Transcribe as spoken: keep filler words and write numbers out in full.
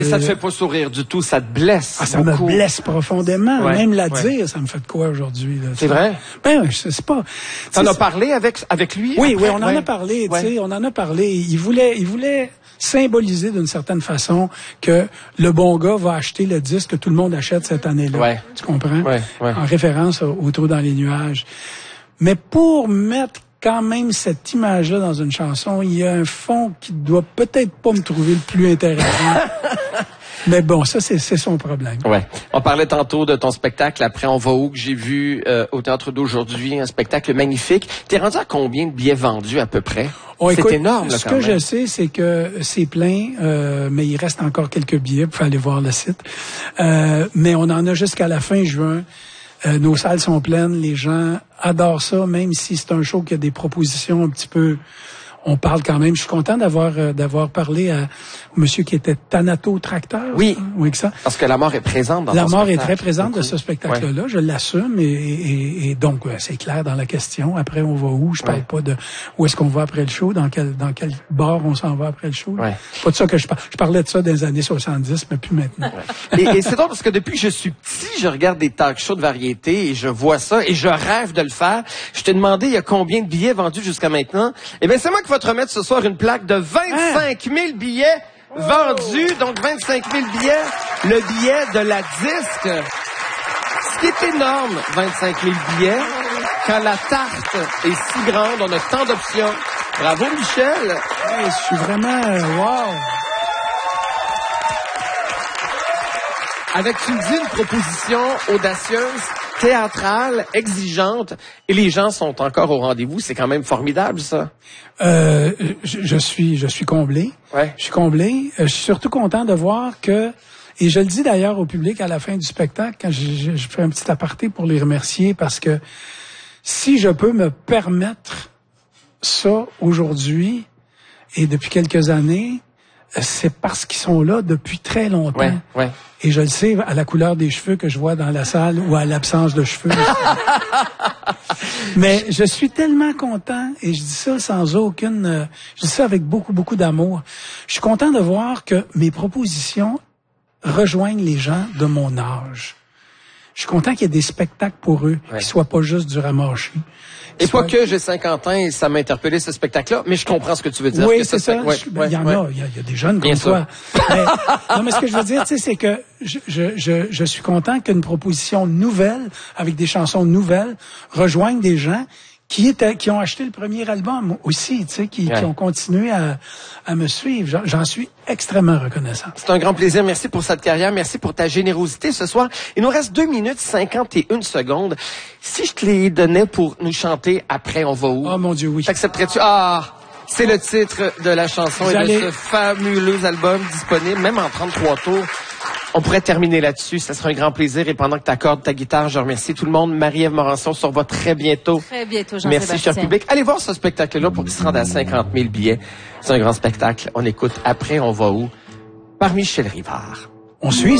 Et ça te fait pas sourire du tout, ça te blesse. Ah, ça beaucoup. me blesse profondément. Ouais, Même la ouais. dire, ça me fait de quoi aujourd'hui? C'est vrai? Ben, c'est pas... T'en as parlé avec, avec lui? Oui, après? oui, on en ouais. a parlé, tu ouais. sais, on en a parlé. Il voulait, il voulait symboliser d'une certaine façon que le bon gars va acheter le disque que tout le monde achète cette année-là. Ouais. Tu comprends? Ouais, ouais. En référence au, au Trou dans les nuages. Mais pour mettre quand même cette image-là dans une chanson, il y a un fond qui doit peut-être pas me trouver le plus intéressant. Mais bon, ça, c'est, c'est son problème. Ouais. On parlait tantôt de ton spectacle Après on va où, que j'ai vu euh, au Théâtre d'aujourd'hui, un spectacle magnifique. T'es rendu à combien de billets vendus à peu près? Oh, c'est écoute, énorme, là, ce quand que même. je sais, c'est que c'est plein, euh, mais il reste encore quelques billets. Vous pouvez aller voir le site. Euh, mais on en a jusqu'à la fin juin. Euh, nos salles sont pleines. Les gens adorent ça, même si c'est un show qui a des propositions un petit peu... On parle quand même. Je suis content d'avoir euh, d'avoir parlé à monsieur qui était Thanato-tracteur. Oui. Oui, que ça. Parce que la mort est présente dans La ton mort est spectacle. très présente Beaucoup. de ce spectacle-là. Ouais. Je l'assume et, et, et donc ouais, c'est clair dans la question. Après, on va où? Je parle Ouais. pas de où est-ce qu'on va après le show, dans quel dans quel bar on s'en va après le show. Ouais. C'est pas de ça que je parle. Je parlais de ça dans les années soixante-dix, mais plus maintenant. Et, et c'est drôle parce que depuis que je suis petit, je regarde des talk shows de variété et je vois ça et je rêve de le faire. Je t'ai demandé il y a combien de billets vendus jusqu'à maintenant. Eh bien, c'est moi qui vais te remettre ce soir une plaque de vingt-cinq mille billets vendus. Donc, vingt-cinq mille billets. Le billet de la disque. Ce qui est énorme, vingt-cinq mille billets. Quand la tarte est si grande, on a tant d'options. Bravo, Michel. Hey, je suis vraiment euh, wow. Avec, tu me dis, une proposition audacieuse, théâtrale, exigeante, et les gens sont encore au rendez-vous. C'est quand même formidable, ça. Euh, je, je suis je suis comblé. Ouais. Je suis comblé. Euh, Je suis surtout content de voir que, et je le dis d'ailleurs au public à la fin du spectacle, quand je, je, je fais un petit aparté pour les remercier, parce que si je peux me permettre ça aujourd'hui et depuis quelques années, c'est parce qu'ils sont là depuis très longtemps. Ouais, ouais. Et je le sais à la couleur des cheveux que je vois dans la salle ou à l'absence de cheveux. Mais je suis tellement content, et je dis ça sans aucune... euh, je dis ça avec beaucoup, beaucoup d'amour. Je suis content de voir que mes propositions rejoignent les gens de mon âge. Je suis content qu'il y ait des spectacles pour eux, Ouais. qui soient pas juste du ramarchi. Et Soit- pas que j'ai cinquante ans et ça m'a interpellé ce spectacle-là, mais je comprends ce que tu veux dire. Oui, que c'est ça. ouais, Je- ben, ouais, il y en ouais. a, il y a, il y a des jeunes Bien comme toi. Mais, non, mais ce que je veux dire, tu sais, c'est que je, je, je, je suis content qu'une proposition nouvelle, avec des chansons nouvelles, rejoigne des gens qui étaient, qui ont acheté le premier album aussi, tu sais, qui, Ouais. qui ont continué à, à me suivre. J'en, j'en suis extrêmement reconnaissant. C'est un grand plaisir. Merci pour cette carrière. Merci pour ta générosité ce soir. Il nous reste deux minutes cinquante et une secondes. Si je te les donnais pour nous chanter Après on va où? Oh mon Dieu, oui. T'accepterais-tu? Ah! C'est le titre de la chanson et J'allais- de ce fabuleux album disponible, même en trente-trois tours. On pourrait terminer là-dessus. Ça sera un grand plaisir. Et pendant que tu accordes ta guitare, je remercie tout le monde. Marie-Ève Morançon, on se revoit très bientôt. Très bientôt, Jean-Sébastien. Merci, cher public. Allez voir ce spectacle-là pour qu'il se rende à cinquante mille billets. C'est un grand spectacle. On écoute Après on va où? Par Michel Rivard. On suit